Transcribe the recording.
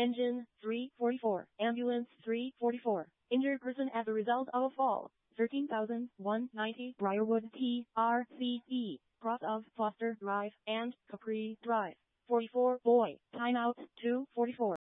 Engine 344. Ambulance 344. Injured person as a result of a fall. 13,190 Briarwood TRCE. Cross of Foster Drive and Capri Drive. 44 Boy. Timeout 244.